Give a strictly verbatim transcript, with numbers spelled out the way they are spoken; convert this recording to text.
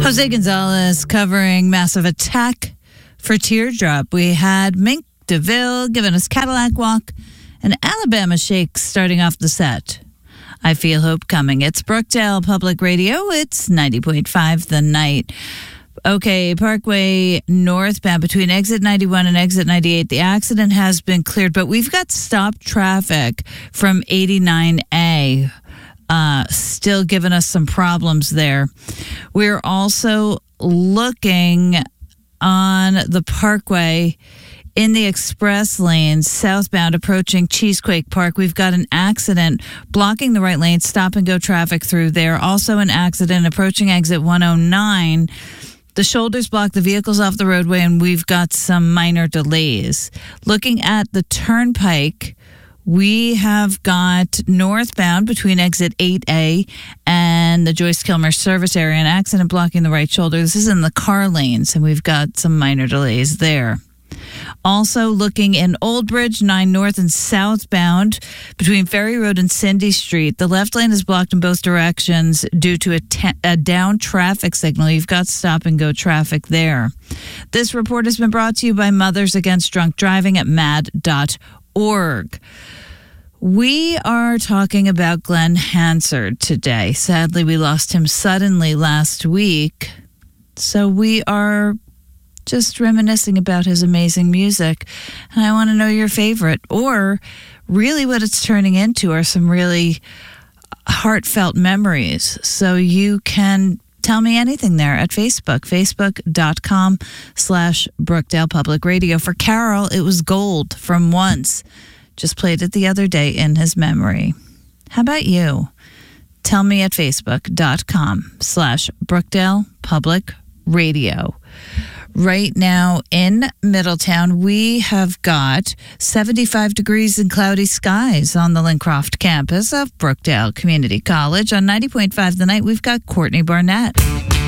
Jose Gonzalez covering Massive Attack for Teardrop. We had Mink DeVille giving us Cadillac Walk and Alabama Shake starting off the set. I Feel Hope Coming. It's Brookdale Public Radio. It's ninety point five The Night. Okay, Parkway northbound between exit ninety-one and exit ninety-eight. The accident has been cleared, but we've got stopped traffic from eighty-nine A. Uh, still giving us some problems there. We're also looking on the Parkway in the express lane, southbound approaching Cheesequake Park. We've got an accident blocking the right lane, stop and go traffic through there. Also an accident approaching exit one oh nine. The shoulders block the vehicles off the roadway, and we've got some minor delays. Looking at the turnpike, we have got northbound between exit eight A and the Joyce Kilmer service area, an accident blocking the right shoulder. This is in the car lanes, and we've got some minor delays there. Also looking in Old Bridge, nine north and southbound between Ferry Road and Cindy Street. The left lane is blocked in both directions due to a, te- a down traffic signal. You've got stop and go traffic there. This report has been brought to you by Mothers Against Drunk Driving at mad dot org. We are talking about Glenn Hansard today. Sadly, we lost him suddenly last week. So we are just reminiscing about his amazing music. And I want to know your favorite, or really what it's turning into are some really heartfelt memories. So you can tell me anything there at Facebook, facebook.com slash Brookdale Public Radio. For Carol, it was Gold from Once. Just played it the other day in his memory. How about you? Tell me at facebook.com slash Brookdale Public Radio. Right now in Middletown, we have got seventy-five degrees and cloudy skies on the Lincroft campus of Brookdale Community College. On ninety point five The Night, we've got Courtney Barnett.